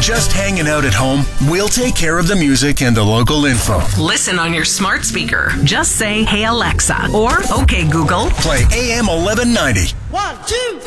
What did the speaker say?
just hanging out at home, we'll take care of the music and the local info. Listen on your smart speaker. Just say, "Hey Alexa," or "Okay Google." Play AM 1190. 1, 2, 3.